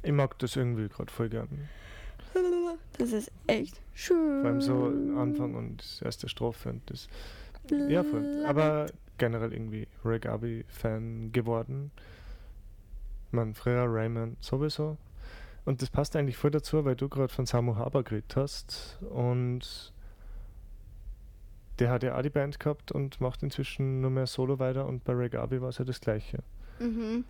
Ich mag das irgendwie gerade voll gern. Das ist echt schön. Vor allem so Anfang und die erste Strophe und das. Ja, voll. Aber generell irgendwie Reggae-Fan geworden. Man, früher Raymond sowieso. Und das passt eigentlich voll dazu, weil du gerade von Samu Haber geredet hast. Und der hat ja auch die Band gehabt und macht inzwischen nur mehr Solo weiter. Und bei Reggae war es ja das Gleiche. Mhm.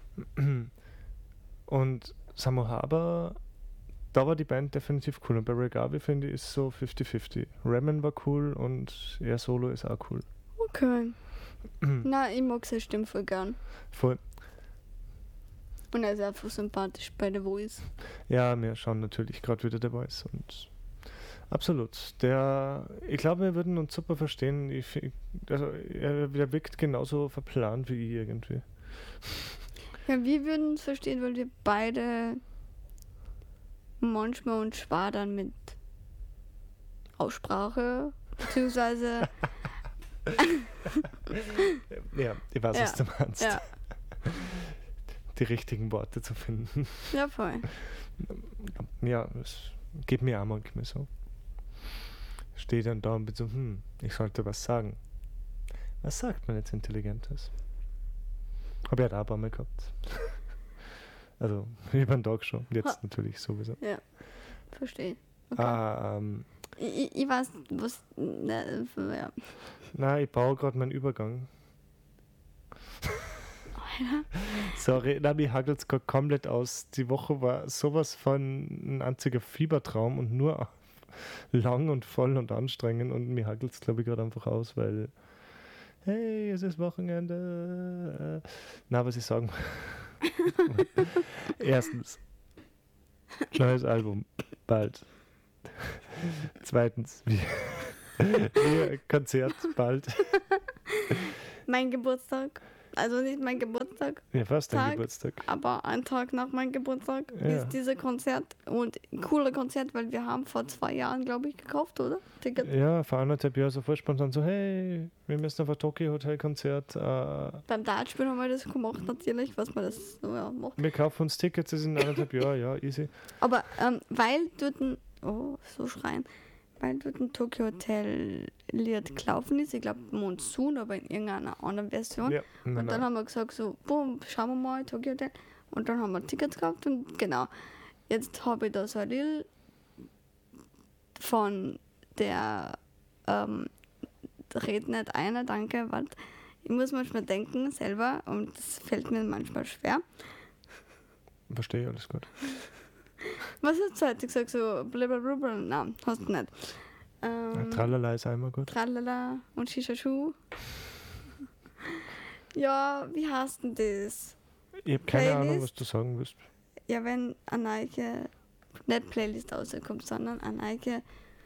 Und Samu Haber, da war die Band definitiv cool. Und bei Reggae, finde ich, ist so 50-50. Raymond war cool und er Solo ist auch cool. Okay. Na, ich mag seine Stimme voll gern. Voll. Und er ist einfach sympathisch bei The Voice. Ja, wir schauen natürlich gerade wieder The Voice und absolut. Ich glaube, wir würden uns super verstehen. Er wirkt genauso verplant wie ich irgendwie. Ja, wir würden uns verstehen, weil wir beide manchmal uns schwadern mit Aussprache, beziehungsweise Ja, ich weiß, was du meinst. ja. Die richtigen Worte zu finden. Ja, voll. Ja, es geht mir auch manchmal so. Stehe dann da und bin so, ich sollte was sagen. Was sagt man jetzt Intelligentes? Habe ich halt auch ein paar Mal gehabt. Also, über den Tag schon. Jetzt natürlich sowieso. Ja, verstehe. Okay. Ich weiß, was... ja. Nein, ich baue gerade meinen Übergang. Alter. Sorry, mich hagelt es gerade komplett aus. Die Woche war sowas von ein einziger Fiebertraum und nur lang und voll und anstrengend und mir hagelt es, glaube ich, gerade einfach aus, weil hey, es ist Wochenende. Na, was ich sagen Erstens, neues Album, bald. Zweitens, Konzert, bald. Mein Geburtstag. Also nicht mein Geburtstag. Ja, fast dein Geburtstag. Aber ein Tag nach meinem Geburtstag ist dieses Konzert. Und ein cooler Konzert, weil wir haben vor 2 Jahren, glaube ich, gekauft, oder? Ticket. Ja, vor 1,5 Jahren so voll spontan so, hey, wir müssen auf ein Tokyo-Hotel-Konzert. Beim Dartspielen haben wir das gemacht, natürlich, was man das so machen. Wir kaufen uns Tickets, das sind 1,5 Jahre, ja, easy. Aber weil dort so schreien, weil dort ein Tokyo-Hotel-Lied gelaufen ist, ich glaube Monsoon, aber in irgendeiner anderen Version. Ja, und dann haben wir gesagt so, boom, schauen wir mal, Tokyo-Hotel. Und dann haben wir Tickets gekauft und genau. Jetzt habe ich da so ein Lied von der red nicht einer, danke, warte. Ich muss manchmal denken selber und das fällt mir manchmal schwer. Verstehe, alles gut. Was hast du heute gesagt? So blablabla? Nein, hast du nicht. Tralala ist einmal gut. Tralala und Shisha-Schuh. Ja, wie heißt denn das? Ich habe keine Ahnung, was du sagen willst. Ja, wenn eine neue, nicht Playlist rauskommt, sondern eine neue.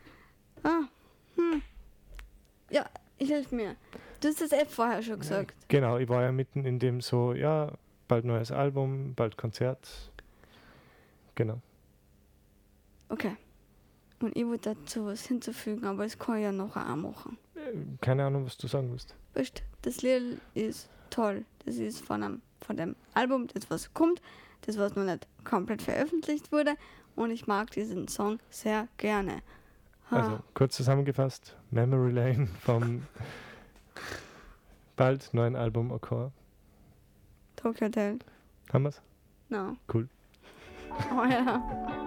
Ja, hilf mir. Du hast das vorher schon gesagt. Genau, ich war ja mitten in dem so, ja, bald neues Album, bald Konzert. Genau. Okay. Und ich wollte dazu was hinzufügen, aber das kann ich ja nachher auch machen. Keine Ahnung, was du sagen willst. Weißt, das Lied ist toll. Das ist von dem Album, das was kommt, das was noch nicht komplett veröffentlicht wurde. Und ich mag diesen Song sehr gerne. Also, kurz zusammengefasst, Memory Lane vom bald neuen Album Encore. Tokyo Hotel. Haben wir's? No. Cool. Oh ja.